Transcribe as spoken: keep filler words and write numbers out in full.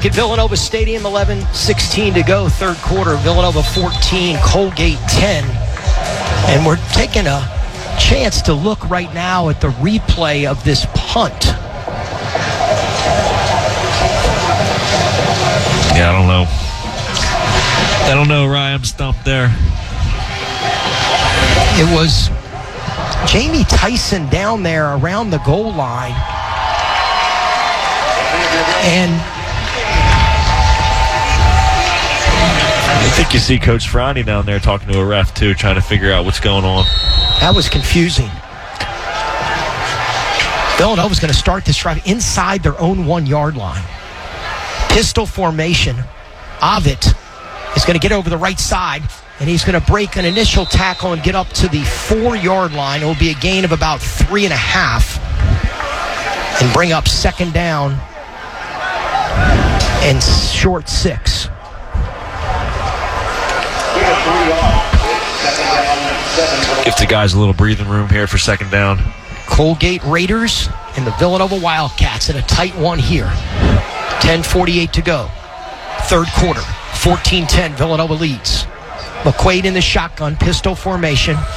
Back at Villanova Stadium, eleven sixteen to go, third quarter. Villanova fourteen, Colgate ten. And we're taking a chance to look right now at the replay of this punt. Yeah, I don't know. I don't know, Ryan. I'm stumped there. It was Jamie Tyson down there around the goal line. And I think you see Coach Franny down there talking to a ref, too, trying to figure out what's going on. That was confusing. Villanova's going to start this drive inside their own one-yard line. Pistol formation. Avit is going to get over the right side, and he's going to break an initial tackle and get up to the four-yard line. It will be a gain of about three and a half and bring up second down and short six. Give the guys a little breathing room here for second down. Colgate Raiders and the Villanova Wildcats in a tight one here. ten forty-eight to go. Third quarter. fourteen ten, Villanova leads. McQuaid in the shotgun, pistol formation.